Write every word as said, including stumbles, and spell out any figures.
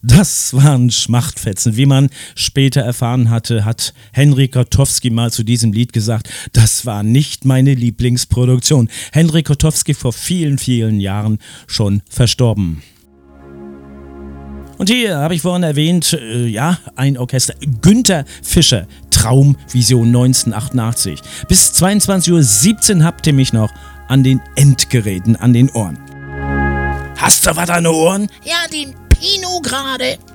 Das waren Schmachtfetzen. Wie man später erfahren hatte, hat Henryk Kotowski mal zu diesem Lied gesagt, das war nicht meine Lieblingsproduktion. Henryk Kotowski vor vielen, vielen Jahren schon verstorben. Und hier habe ich vorhin erwähnt, äh, ja, ein Orchester, Günther Fischer, Traumvision neunzehnhundertachtundachtzig. Bis zweiundzwanzig Uhr siebzehn habt ihr mich noch an den Endgeräten, an den Ohren. Hast du was an den Ohren? Ja, den Pino gerade.